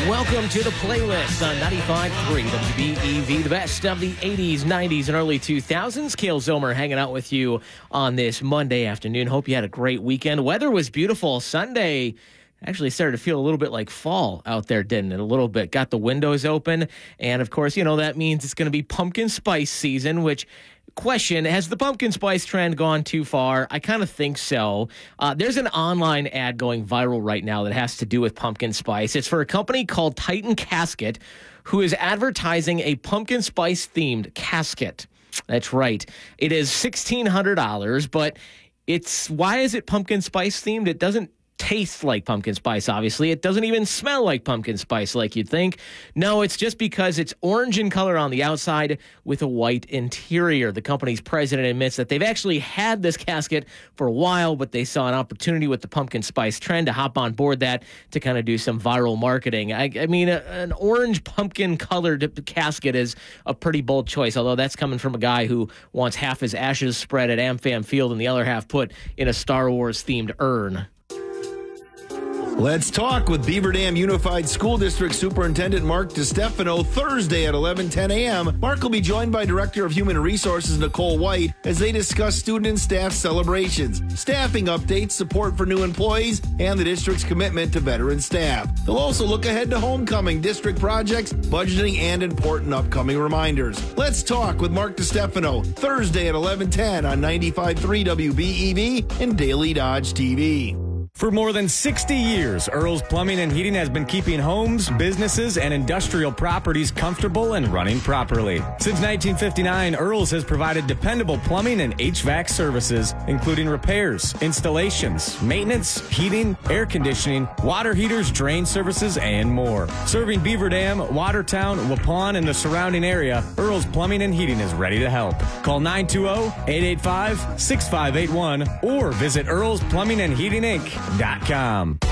Welcome to the playlist on 95.3 WBEV, the best of the 80s, 90s, and early 2000s. Cale Zomer hanging out with you on this Monday afternoon. Hope you had a great weekend. Weather was beautiful. Sunday actually started to feel a little bit like fall out there, didn't it? A little bit. Got the windows open. And, of course, that means it's going to be pumpkin spice season, which... Question, has the pumpkin spice trend gone too far? I kind of think so. There's an online ad going viral right now that has to do with pumpkin spice. It's for a company called Titan Casket, who is advertising a pumpkin spice themed casket. That's right. It is $1,600, but why is it pumpkin spice themed? It doesn't taste like pumpkin spice, obviously. It doesn't even smell like pumpkin spice like you'd think. No, it's just because it's orange in color on the outside with a white interior. The company's president admits that they've actually had this casket for a while, but they saw an opportunity with the pumpkin spice trend to hop on board that to kind of do some viral marketing. I mean, an orange pumpkin colored casket is a pretty bold choice, although that's coming from a guy who wants half his ashes spread at AmFam Field and the other half put in a Star Wars themed urn. Let's talk with Beaver Dam Unified School District Superintendent Mark DiStefano Thursday at 11:10 a.m. Mark will be joined by Director of Human Resources Nicole White as they discuss student and staff celebrations, staffing updates, support for new employees, and the district's commitment to veteran staff. They'll also look ahead to homecoming, district projects, budgeting, and important upcoming reminders. Let's talk with Mark DiStefano Thursday at 11:10 on 95.3 WBEV and Daily Dodge TV. For more than 60 years, Earl's Plumbing and Heating has been keeping homes, businesses, and industrial properties comfortable and running properly. Since 1959, Earl's has provided dependable plumbing and HVAC services, including repairs, installations, maintenance, heating, air conditioning, water heaters, drain services, and more. Serving Beaver Dam, Watertown, Waupun, and the surrounding area, Earl's Plumbing and Heating is ready to help. Call 920-885-6581 or visit Earl's Plumbing and Heating Inc.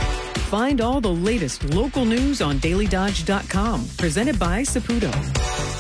Find all the latest local news on DailyDodge.com. Presented by Saputo.